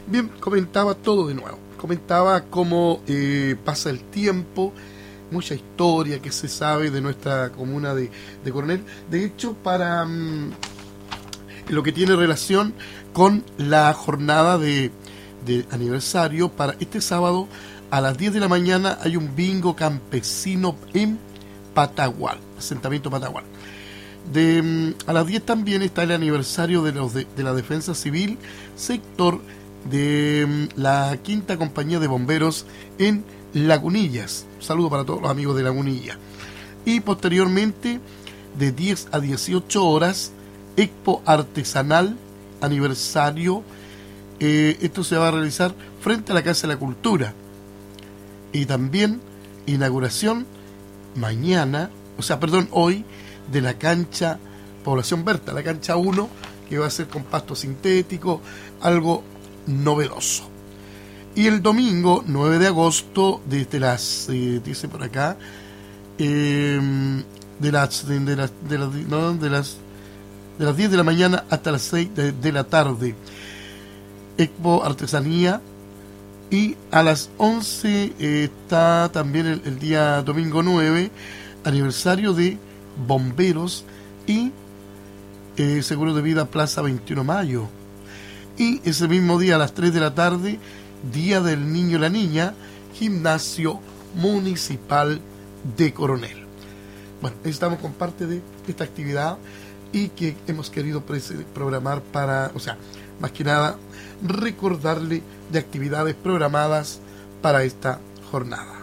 Bien, comentaba todo de nuevo. Comentaba cómo pasa el tiempo, mucha historia que se sabe de nuestra comuna de Coronel. De hecho, para lo que tiene relación con la jornada de aniversario, para este sábado a las 10 de la mañana hay un bingo campesino en Patagual, asentamiento Patagual. A las 10 también está el aniversario de la Defensa Civil, sector de la Quinta Compañía de Bomberos en Lagunillas. Un saludo para todos los amigos de Lagunillas. Y posteriormente, de 10 a 18 horas, Expo Artesanal, aniversario. Esto se va a realizar frente a la Casa de la Cultura. Y también inauguración hoy, de la cancha Población Berta, la cancha 1, que va a ser con pasto sintético, algo novedoso. Y el domingo 9 de agosto, desde las dice por acá, de las 10 de la mañana hasta las 6 de la tarde, Expo Artesanía. Y a las 11 está también el día domingo 9, aniversario de Bomberos y Seguro de Vida Plaza 21 de Mayo. Y ese mismo día a las 3 de la tarde, Día del Niño y la Niña, Gimnasio Municipal de Coronel. Bueno, estamos con parte de esta actividad y que hemos querido programar más que nada recordarle de actividades programadas para esta jornada.